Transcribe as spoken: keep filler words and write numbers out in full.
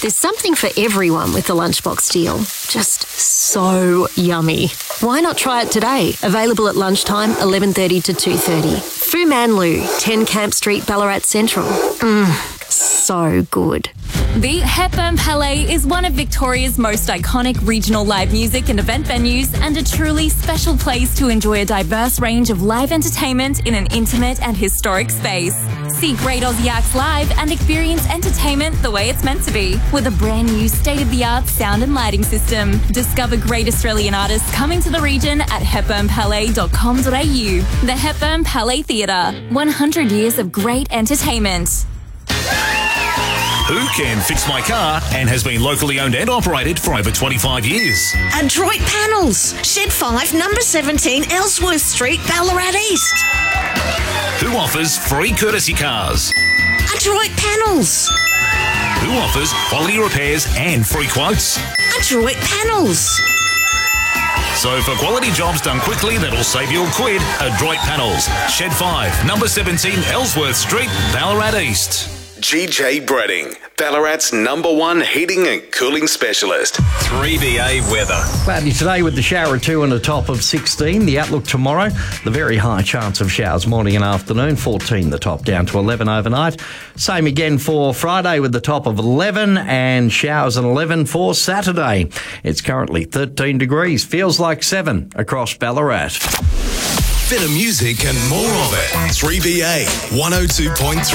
There's something for everyone with the Lunchbox deal. Just so yummy. Why not try it today? Available at lunchtime, eleven thirty to two thirty. Fu Man Lu, ten Camp Street, Ballarat Central. Mmm, so good. The Hepburn Palais is one of Victoria's most iconic regional live music and event venues, and a truly special place to enjoy a diverse range of live entertainment in an intimate and historic space. See Great Aussie Acts live and experience entertainment the way it's meant to be, with a brand new state-of-the-art sound and lighting system. Discover great Australian artists coming to the region at hepburn palais dot com dot a u. The Hepburn Palais Theatre, one hundred years of great entertainment. Who can fix my car and has been locally owned and operated for over twenty-five years? Adroit Panels, Shed five, number seventeen, Ellsworth Street, Ballarat East. Who offers free courtesy cars? Adroit Panels. Who offers quality repairs and free quotes? Adroit Panels. So for quality jobs done quickly that'll save you a quid, Adroit Panels, Shed five, number seventeen, Ellsworth Street, Ballarat East. G J Breading, Ballarat's number one heating and cooling specialist. three B A weather. Cloudy today with the shower or two and a top of sixteen. The outlook tomorrow, the very high chance of showers morning and afternoon. fourteen the top, down to eleven overnight. Same again for Friday with the top of eleven and showers and eleven for Saturday. It's currently thirteen degrees. Feels like seven across Ballarat. Better music and more of it. three B A one oh two point three.